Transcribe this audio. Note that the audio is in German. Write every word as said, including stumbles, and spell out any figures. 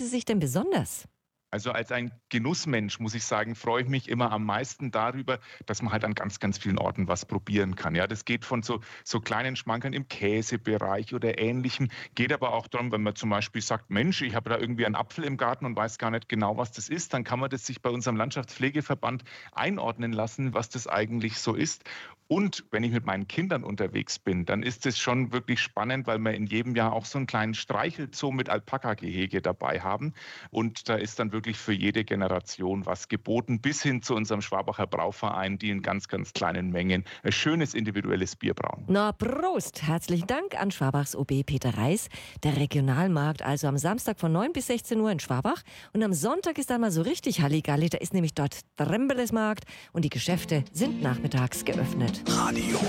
sie sich denn besonders? Also als ein Genussmensch, muss ich sagen, freue ich mich immer am meisten darüber, dass man halt an ganz, ganz vielen Orten was probieren kann. Ja, das geht von so, so kleinen Schmankerln im Käsebereich oder Ähnlichem, geht aber auch darum, wenn man zum Beispiel sagt, Mensch, ich habe da irgendwie einen Apfel im Garten und weiß gar nicht genau, was das ist, dann kann man das sich bei unserem Landschaftspflegeverband einordnen lassen, was das eigentlich so ist. Und wenn ich mit meinen Kindern unterwegs bin, dann ist es schon wirklich spannend, weil wir in jedem Jahr auch so einen kleinen Streichelzoo mit Alpaka-Gehege dabei haben. Und da ist dann wirklich für jede Generation was geboten, bis hin zu unserem Schwabacher Brauverein, die in ganz, ganz kleinen Mengen ein schönes individuelles Bier brauen. Na, Prost! Herzlichen Dank an Schwabachs O B Peter Reis. Der Regionalmarkt also am Samstag von neun bis sechzehn Uhr in Schwabach. Und am Sonntag ist dann mal so richtig Halligalli. Da ist nämlich dort Trembelesmarkt und die Geschäfte sind nachmittags geöffnet. Radio